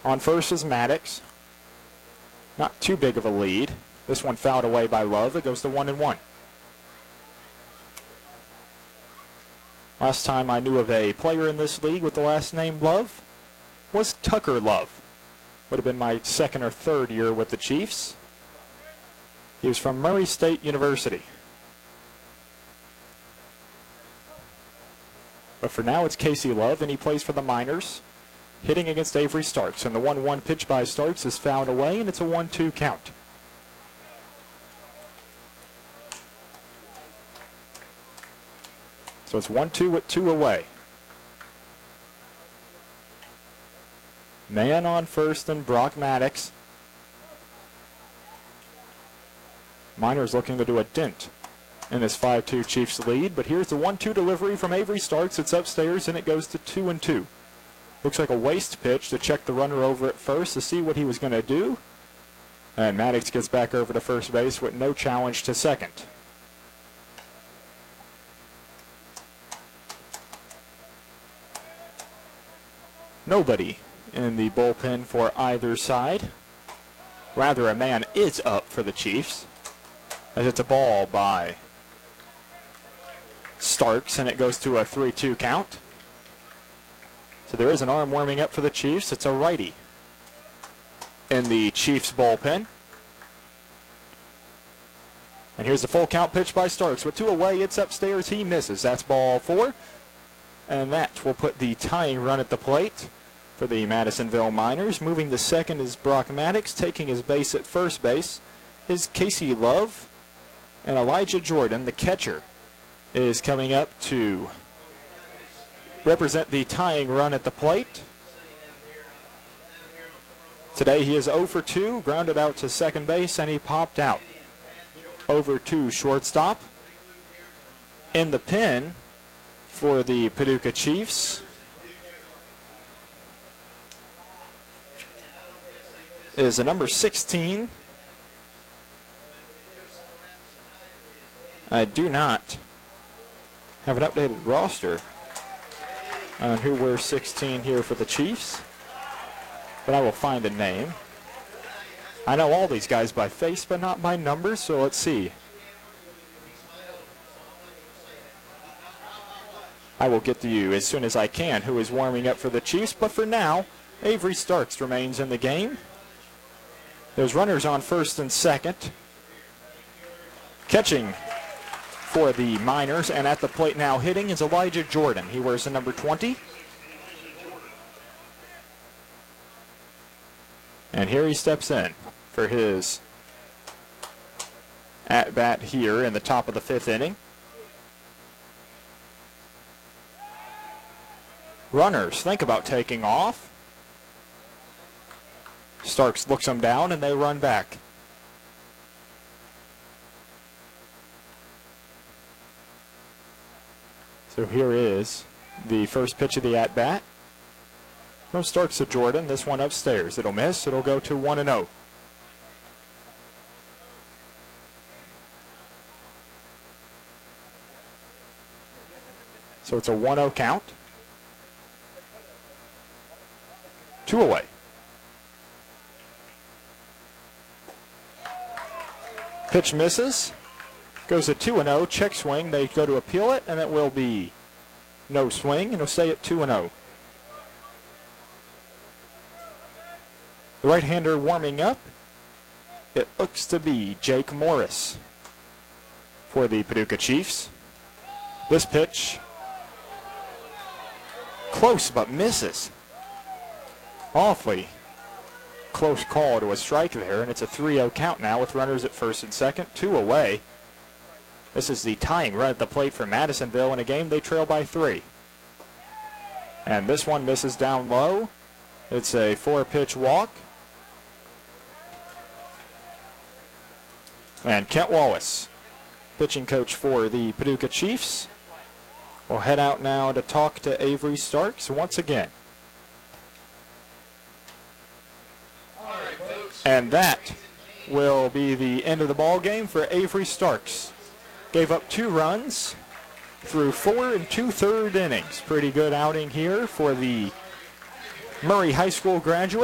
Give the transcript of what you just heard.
On first is Maddox. Not too big of a lead. This one fouled away by Love. It goes to 1-1. Last time I knew of a player in this league with the last name Love was Tucker Love. Would have been my second or third year with the Chiefs. He was from Murray State University. But for now, it's Casey Love, and he plays for the Miners, hitting against Avery Starks. And the 1-1 pitch by Starks is fouled away, and it's a 1-2 count. So it's 1-2 with 2 away. Man on first and Brock Maddox. Miners looking to do a dent in this 5-2 Chiefs lead, but here's the 1-2 delivery from Avery Starks. It's upstairs and it goes to 2-2. Looks like a waste pitch to check the runner over at first to see what he was going to do. And Maddox gets back over to first base with no challenge to second. Nobody in the bullpen for either side. Rather, a man is up for the Chiefs, as it's a ball by Starks, and it goes to a 3-2 count. So there is an arm warming up for the Chiefs. It's a righty in the Chiefs bullpen. And here's the full count pitch by Starks. With 2 away, it's upstairs. He misses. That's ball 4. And that will put the tying run at the plate for the Madisonville Miners. Moving to second is Brock Maddox. Taking his base at first base is Casey Love. And Elijah Jordan, the catcher, is coming up to represent the tying run at the plate. Today he is 0 for 2, grounded out to second base, and he popped out. Over to shortstop. In the pen for the Paducah Chiefs is the number 16. I do not have an updated roster on who wears 16 here for the Chiefs, but I will find a name. I know all these guys by face, but not by numbers, so let's see. I will get to you as soon as I can who is warming up for the Chiefs, but for now, Avery Starks remains in the game. There's runners on first and second. Catching for the Miners, and at the plate now hitting is Elijah Jordan. He wears the number 20. And here he steps in for his at-bat here in the top of the 5th inning. Runners think about taking off. Starks looks them down and they run back. So here is the first pitch of the at-bat. From Starks to Jordan, this one upstairs. It'll miss. It'll go to 1-0. So it's a 1-0 count. 2 away. Pitch misses. Goes to 2-0. Check swing. They go to appeal it, and it will be no swing, and it'll stay at 2-0. The right-hander warming up. It looks to be Jake Morris for the Paducah Chiefs. This pitch close but misses. Awfully close call to a strike there, and it's a 3-0 count now with runners at first and second, 2 away. This is the tying run at the plate for Madisonville in a game they trail by 3. And this one misses down low. It's a 4-pitch walk. And Kent Wallace, pitching coach for the Paducah Chiefs, will head out now to talk to Avery Starks once again. And that will be the end of the ball game for Avery Starks. Gave up 2 runs through 4 2/3 innings. Pretty good outing here for the Murray High School graduate.